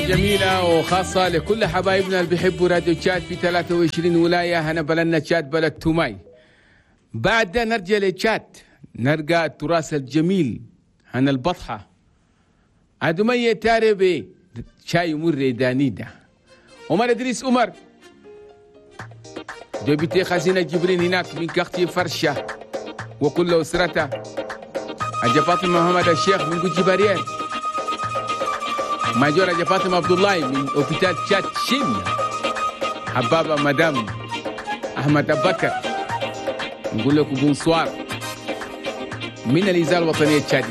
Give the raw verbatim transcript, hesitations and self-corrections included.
جميلة وخاصة لكل حبايبنا اللي بيحبوا راديو تشات في ثلاثة وعشرين ولاية. هنا بلدنا تشات بلد توماي. بعد ده نرجع لتشات، نرجع التراث الجميل هنا البطحة أدمية تاربي شاي مر دانيدا. عمر إدريس عمر دبيتي خزينة جبرين هناك من كختي فرشة وكل أسرته. حاجة فاطمة محمد الشيخ من جباريات. ماجور حاجة فاطمة عبد الله من أوبيتال تشات شين. حبابة مدام أحمد أبو بكر نقول لكم بونسوار من الإذاعة الوطنية التشادية.